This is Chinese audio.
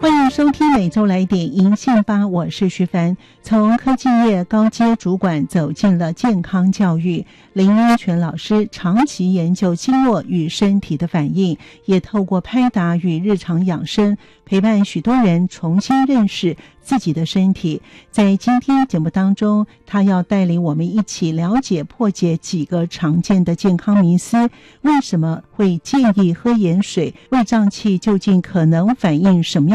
欢迎收听每周来点银杏吧，我是徐凡。从科技业高阶主管走进了健康教育，林英权老师长期研究经络与身体的反应，也透过拍打与日常养生，陪伴许多人重新认识自己的身体。在今天节目当中，他要带领我们一起了解破解几个常见的健康迷思。为什么会建议喝盐水？胃胀气究竟可能反映什么样